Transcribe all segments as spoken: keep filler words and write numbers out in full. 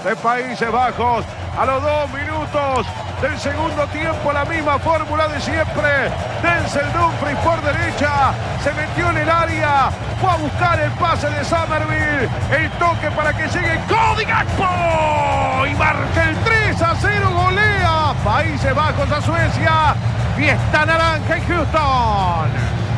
de Países Bajos. A los dos minutos del segundo tiempo, la misma fórmula de siempre. Denzel Dumfries por derecha, se metió en el área, fue a buscar el pase de Summerville, el toque para que llegue Cody Gakpo y marca el tres a cero, golea Países Bajos a Suecia. Fiesta naranja en Houston.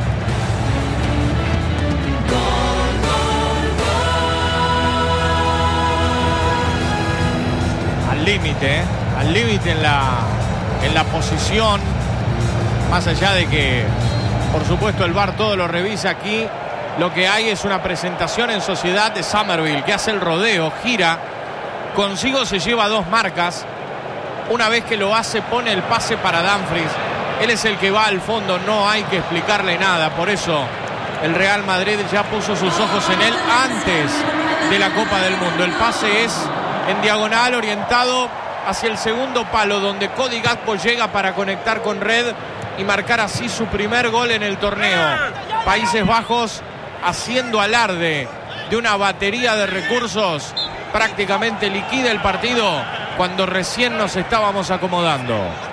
Al límite, ¿eh? al límite en la, en la posición, más allá de que, por supuesto, el V A R todo lo revisa aquí. Lo que hay es una presentación en sociedad de Summerville, que hace el rodeo, gira, consigo se lleva dos marcas. Una vez que lo hace, pone el pase para Dumfries. Él es el que va al fondo, no hay que explicarle nada. Por eso el Real Madrid ya puso sus ojos en él antes de la Copa del Mundo. El pase es en diagonal, orientado hacia el segundo palo, donde Cody Gakpo llega para conectar con red y marcar así su primer gol en el torneo. Países Bajos haciendo alarde de una batería de recursos, prácticamente liquida el partido cuando recién nos estábamos acomodando.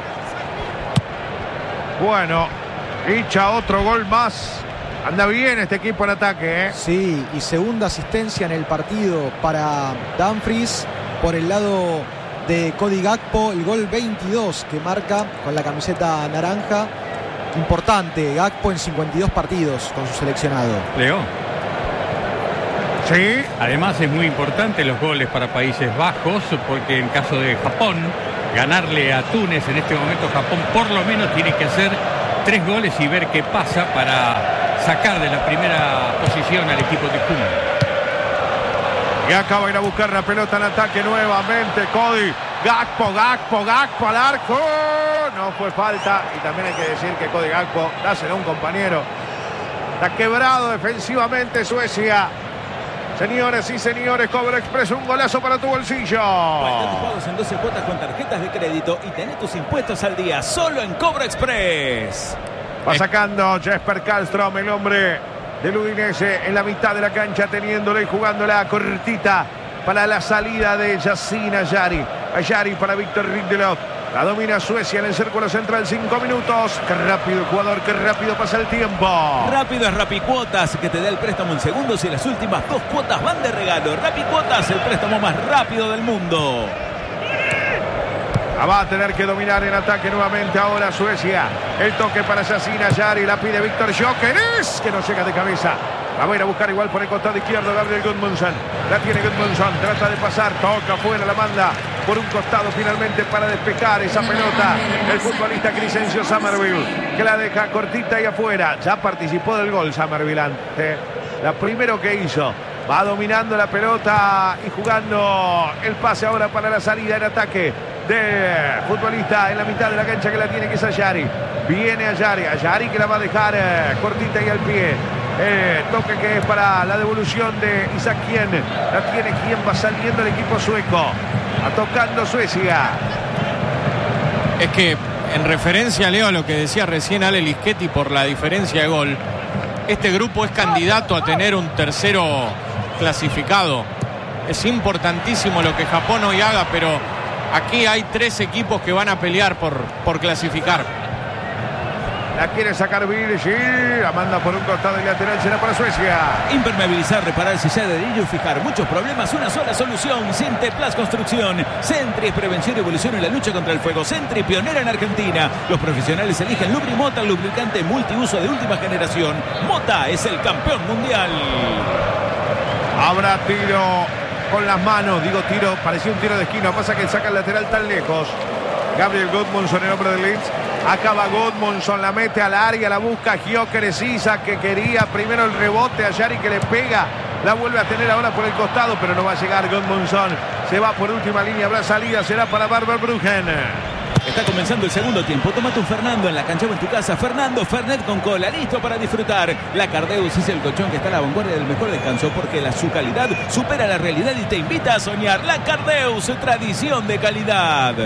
Bueno, echa otro gol más. Anda bien este equipo en ataque, ¿eh? Sí, y segunda asistencia en el partido para Dumfries por el lado de Cody Gakpo, el gol veintidós que marca con la camiseta naranja. Importante, Gakpo en cincuenta y dos partidos con su seleccionado. Leo. Sí. Además es muy importante los goles para Países Bajos, porque en caso de Japón, ganarle a Túnez en este momento, Japón por lo menos tiene que hacer tres goles y ver qué pasa para sacar de la primera posición al equipo de Kuma. Y acaba de ir a buscar la pelota en ataque nuevamente. Cody Gakpo, Gakpo, Gakpo al arco. No fue falta. Y también hay que decir que Cody Gakpo, dáselo a un compañero. Está quebrado defensivamente Suecia. Señores y señores, Cobra Express, un golazo para tu bolsillo. Cuenta tus pagos en doce cuotas con tarjetas de crédito y tené tus impuestos al día solo en Cobra Express. Va sacando Jesper Karlström, el hombre del Udinese, en la mitad de la cancha, teniéndola y jugándola cortita para la salida de Yasin Ayari. Ayari para Víctor Lindelof. La domina Suecia en el círculo central, cinco minutos. Qué rápido el jugador, qué rápido pasa el tiempo. Rápido es Rapicuotas, que te da el préstamo en segundos y las últimas dos cuotas van de regalo. Rapicuotas, el préstamo más rápido del mundo. La va a tener que dominar en ataque nuevamente ahora Suecia. El toque para Yasin Ayari, la pide Víctor Gyökeres, que no llega de cabeza. La va a ir a buscar igual por el costado izquierdo Gabriel Gudmundsson. La tiene Gudmundsson, trata de pasar, toca fuera, la manda por un costado finalmente para despejar esa pelota. El futbolista Crescencio Summerville, que la deja cortita y afuera. Ya participó del gol Summerville antes. La primero que hizo. Va dominando la pelota y jugando el pase ahora para la salida en ataque de futbolista en la mitad de la cancha, que la tiene, que es Ayari. Viene Ayari, Ayari que la va a dejar eh, cortita y al pie. Eh, toque que es para la devolución de Isaac Quien. La tiene quien va saliendo el equipo sueco. Va tocando Suecia. Es que en referencia, Leo, a lo que decía recién Ale Lischetti por la diferencia de gol, este grupo es candidato a tener un tercero clasificado. Es importantísimo lo que Japón hoy haga, pero aquí hay tres equipos que van a pelear por, por clasificar. La quiere sacar Virgil, la manda por un costado y lateral, será para Suecia. Impermeabilizar, reparar, sellar, adherir y fijar muchos problemas, una sola solución. Centeplas Construcción. Sentry es prevención, evolución y la lucha contra el fuego. Sentry, pionera en Argentina. Los profesionales eligen Lubrimota, el lubricante multiuso de última generación. Mota es el campeón mundial. Habrá tiro con las manos, digo tiro, parecía un tiro de esquina, pasa que saca el lateral tan lejos. Gabriel Gudmundsson, el hombre del Leeds. Acaba Gudmundsson, la mete al área, la busca Gyökeres, Isaac, que quería primero el rebote, a Ayari que le pega, la vuelve a tener ahora por el costado, pero no va a llegar Gudmundsson. Se va por última línea, habrá salida, será para Barber Bruggen. Está comenzando el segundo tiempo. Tómate un Fernando en la cancha o en tu casa. Fernando Fernet con cola, listo para disfrutar. La Cardeus es el colchón que está a la vanguardia del mejor descanso, porque la, su calidad supera la realidad y te invita a soñar. La Cardeus, tradición de calidad.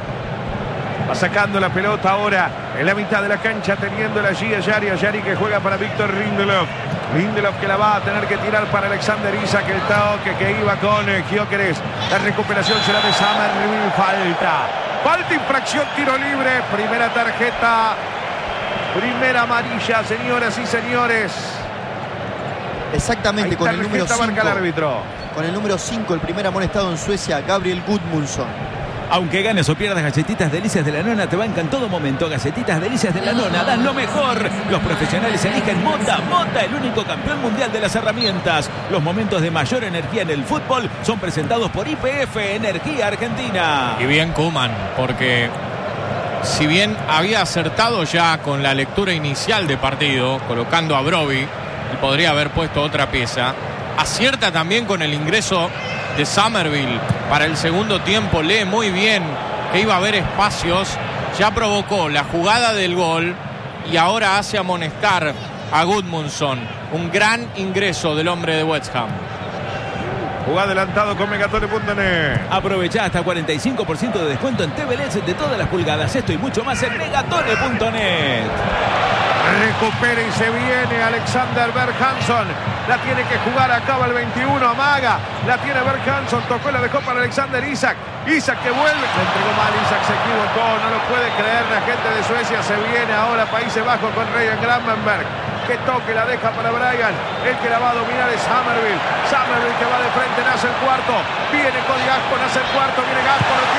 Va sacando la pelota ahora en la mitad de la cancha, teniéndola allí Ayari. Ayari que juega para Víctor Lindelof. Lindelof que la va a tener que tirar para Alexander Isak. El toque que iba con eh, Gyökeres. La recuperación será de Summerville. Falta. Falta, infracción, tiro libre. Primera tarjeta. Primera amarilla, señoras y señores. Exactamente, con el número cinco. Marca el árbitro. Con el número cinco, el primer amonestado en Suecia, Gabriel Gudmundsson. Aunque ganes o pierdas, Galletitas Delicias de la Nona te bancan todo momento. Galletitas Delicias de la Nona dan lo mejor. Los profesionales eligen Mota. Mota, el único campeón mundial de las herramientas. Los momentos de mayor energía en el fútbol son presentados por Y P F Energía Argentina. Y bien Koeman, porque si bien había acertado ya con la lectura inicial de partido, colocando a Brobbey, y podría haber puesto otra pieza, acierta también con el ingreso de Summerville para el segundo tiempo. Lee muy bien que iba a haber espacios, ya provocó la jugada del gol y ahora hace amonestar a Gudmundsson. Un gran ingreso del hombre de West Ham. Jugada adelantado con Megatone punto net. Aprovecha hasta cuarenta y cinco por ciento de descuento en T V L E D de todas las pulgadas. Esto y mucho más en Megatone punto net. Recupera y se viene Alexander Berg Hansson. La tiene que jugar, acaba el veintiuno, amaga. La tiene Berg Hansson, tocó y la dejó para Alexander Isak. Isak que vuelve, le entregó mal, Isak se equivocó, no lo puede creer la gente de Suecia. Se viene ahora Países Bajos con Ryan Gravenberch. Que toque, la deja para Brian. El que la va a dominar es Summerville. Summerville que va de frente, nace el cuarto. Viene Cody Gakpo, nace el cuarto, viene Gakpo, lo